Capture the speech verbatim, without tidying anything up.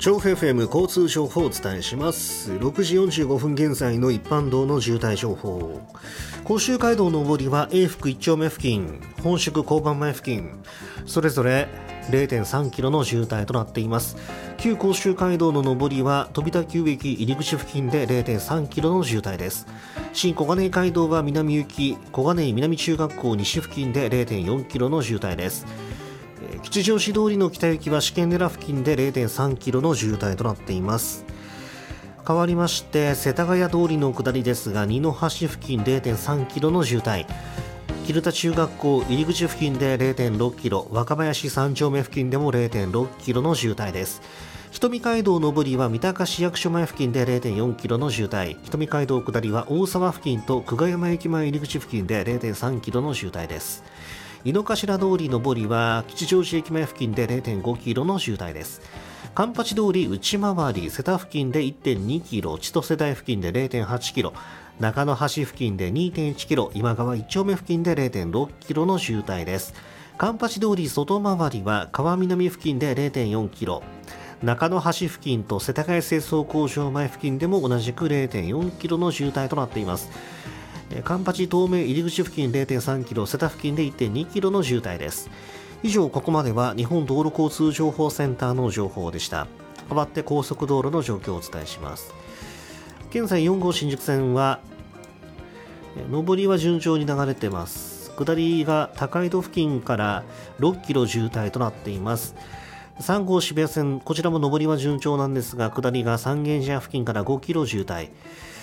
調布 エフエム 交通情報をお伝えします。ろくじよんじゅうごふん現在の一般道の渋滞情報。甲州街道上りは永福いち丁目付近、本宿交番前付近、それぞれ れいてんさんキロの渋滞となっています。旧甲州街道の上りは飛田急駅入り口付近で れいてんさんキロの渋滞です。新小金井街道は南行き小金井南中学校西付近で れいてんよんキロの渋滞です。吉祥寺通りの北行きは試験寺付近で れいてんさんキロの渋滞となっています。変わりまして世田谷通りの下りですが、二の橋付近 れいてんさんキロの渋滞、蛭田中学校入り口付近で れいてんろっキロ、若林三丁目付近でも れいてんろっキロの渋滞です。瞳街道上りは三鷹市役所前付近で れいてんよんキロの渋滞、瞳街道下りは大沢付近と久我山駅前入り口付近で れいてんさんキロの渋滞です。井の頭通り上りは吉祥寺駅前付近で れいてんごキロの渋滞です。環八通り内回り瀬田付近で いってんにキロ、千歳台付近で れいてんはちキロ、中野橋付近で にてんいちキロ、今川いち丁目付近で れいてんろっキロの渋滞です。環八通り外回りは川南付近で れいてんよんキロ、中野橋付近と世田谷清掃工場前付近でも同じく れいてんよんキロの渋滞となっています。環八東名入り口付近 れいてんさんキロ、瀬田付近で いってんにキロの渋滞です。以上、ここまでは日本道路交通情報センターの情報でした。代わって高速道路の状況をお伝えします。現在よん号新宿線は上りは順調に流れています。下りが高井戸付近からろっキロ渋滞となっています。さん号渋谷線、こちらも上りは順調なんですが、下りが三軒茶屋付近からごキロ渋滞、